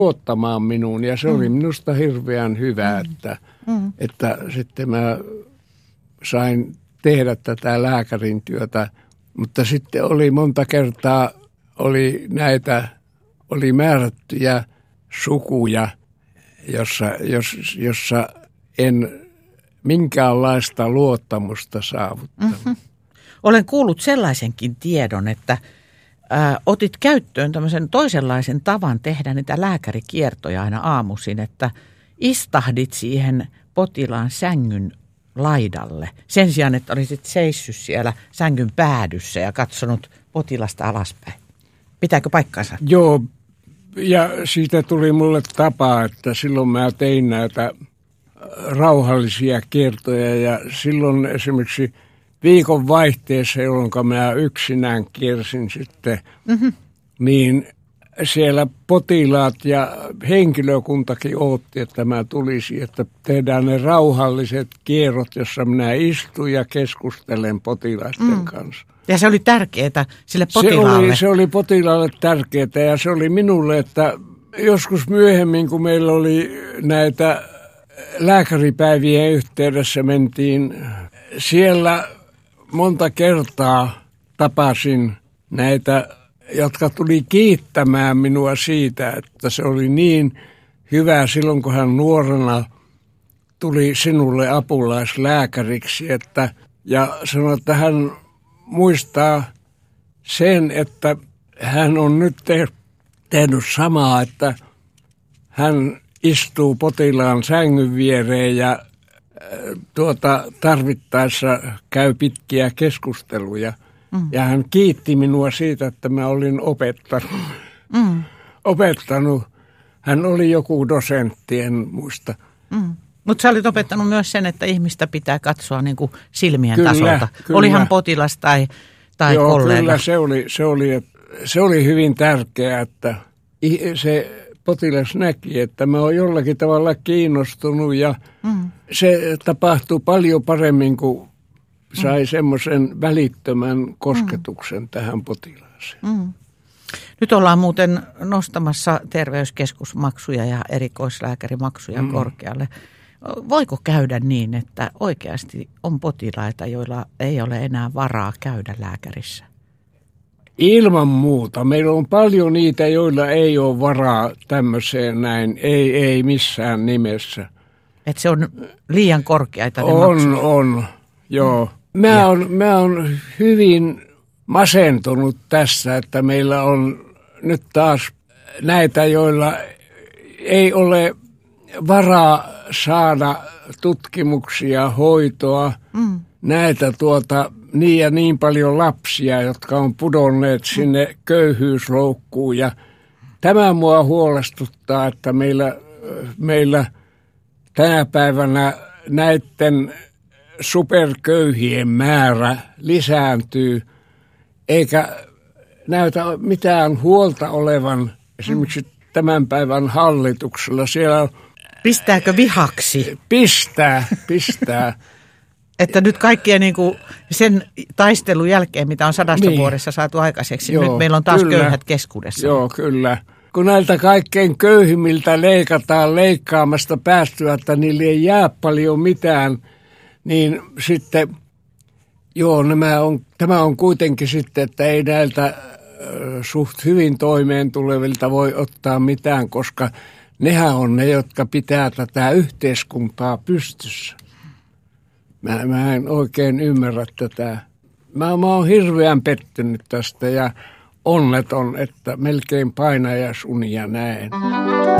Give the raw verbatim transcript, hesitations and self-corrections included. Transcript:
luottamaan minuun ja se mm. oli minusta hirveän hyvä, mm. että, mm. että sitten mä sain tehdä tätä lääkärin työtä, mutta sitten oli monta kertaa oli näitä, oli määrättyjä sukuja, jossa, jos, jossa en minkäänlaista luottamusta saavuttanut. Mm-hmm. Olen kuullut sellaisenkin tiedon, että ää, otit käyttöön tämmöisen toisenlaisen tavan tehdä niitä lääkärikiertoja aina aamuisin, että istahdit siihen potilaan sängyn laidalle. Sen sijaan, että olisit seissyt siellä sängyn päädyssä ja katsonut potilasta alaspäin. Pitääkö paikkansa? Joo, ja siitä tuli mulle tapa, että silloin mä tein näitä rauhallisia kiertoja ja silloin esimerkiksi viikon vaihteessa, jolloin mä yksinään kiersin sitten, mm-hmm. niin siellä potilaat ja henkilökuntakin odotti, että mä tulisin, että tehdään ne rauhalliset kierrot, jossa minä istun ja keskustelen potilaisten mm. kanssa. Ja se oli tärkeää sille potilaalle. Se oli, se oli potilaalle tärkeää ja se oli minulle, että joskus myöhemmin, kun meillä oli näitä lääkäripäivien yhteydessä mentiin, siellä monta kertaa tapasin näitä, jotka tuli kiittämään minua siitä, että se oli niin hyvä silloin, kun hän nuorena tuli sinulle apulaislääkäriksi, että, ja sanoi, että hän muistaa sen, että hän on nyt te- tehnyt samaa, että hän istuu potilaan sängyn viereen ja tuota, tarvittaessa käy pitkiä keskusteluja. Mm. Ja hän kiitti minua siitä, että mä olin opettanut. Mm. opettanut. Hän oli joku dosentti, en muista. Mm. Mutta sä olit opettanut myös sen, että ihmistä pitää katsoa niin kuin silmien kyllä, tasolta. Kyllä. Oli hän potilas tai, tai Joo, kollega. Kyllä, se oli, se, oli, se oli hyvin tärkeää, että se potilas näki, että mä oon jollakin tavalla kiinnostunut ja mm. se tapahtui paljon paremmin, kun sai mm. semmoisen välittömän kosketuksen mm. tähän potilaaseen. Mm. Nyt ollaan muuten nostamassa terveyskeskusmaksuja ja erikoislääkärimaksuja mm. korkealle. Voiko käydä niin, että oikeasti on potilaita, joilla ei ole enää varaa käydä lääkärissä? Ilman muuta. Meillä on paljon niitä, joilla ei ole varaa tämmöiseen näin. Ei, ei missään nimessä. Että se on liian korkeita ne On, maksut. on. Joo. Mä oon, mä oon hyvin masentunut tässä, että meillä on nyt taas näitä, joilla ei ole varaa saada tutkimuksia, hoitoa. Mm. Näitä tuota, niin ja niin paljon lapsia, jotka on pudonneet sinne köyhyysloukkuun. Ja tämä mua huolestuttaa, että meillä, meillä tänä päivänä näiden superköyhien määrä lisääntyy, eikä näytä mitään huolta olevan esimerkiksi tämän päivän hallituksella. Siellä Pistääkö vihaksi? Pistää, pistää. Että nyt kaikkien niin kuin sen taistelun jälkeen, mitä on sadasta niin. vuodessa saatu aikaiseksi, Joo, nyt meillä on taas kyllä. köyhät keskuudessa. Joo, kyllä. Kun näiltä kaikkein köyhimmiltä leikataan leikkaamasta päästyä, että niille ei jää paljon mitään, niin sitten, joo, nämä on, tämä on kuitenkin sitten, että ei näiltä äh, suht hyvin toimeen tulevilta voi ottaa mitään, koska nehän on ne, jotka pitää tätä yhteiskuntaa pystyssä. Mä, mä en oikein ymmärrä tätä. Mä, mä oon hirveän pettynyt tästä ja onneton, että melkein painajasunia näen.